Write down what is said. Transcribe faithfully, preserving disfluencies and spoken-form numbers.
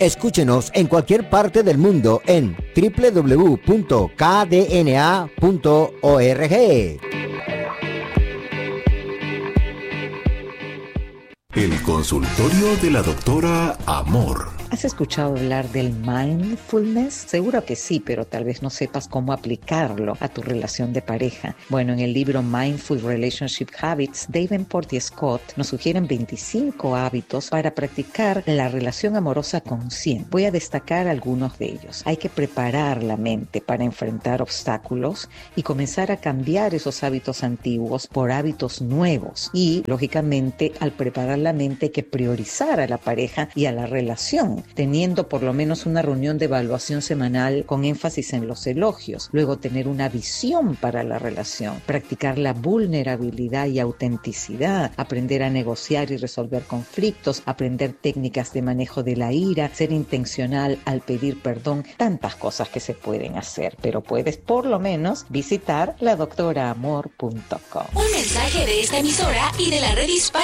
Escúchenos en cualquier parte del mundo en doble u doble u doble u punto k d n a punto org. El consultorio de la doctora Amor. ¿Has escuchado hablar del mindfulness? Seguro que sí, pero tal vez no sepas cómo aplicarlo a tu relación de pareja. Bueno, en el libro Mindful Relationship Habits, Davenport y Scott nos sugieren veinticinco hábitos para practicar la relación amorosa consciente. Voy a destacar algunos de ellos. Hay que preparar la mente para enfrentar obstáculos y comenzar a cambiar esos hábitos antiguos por hábitos nuevos. Y, lógicamente, al preparar la mente hay que priorizar a la pareja y a la relación, teniendo por lo menos una reunión de evaluación semanal con énfasis en los elogios. Luego tener una visión para la relación, practicar la vulnerabilidad y autenticidad, aprender a negociar y resolver conflictos, aprender técnicas de manejo de la ira, ser intencional al pedir perdón, tantas cosas que se pueden hacer, pero puedes por lo menos visitar la doctora amor punto com. Un mensaje de esta emisora y de la red hispana.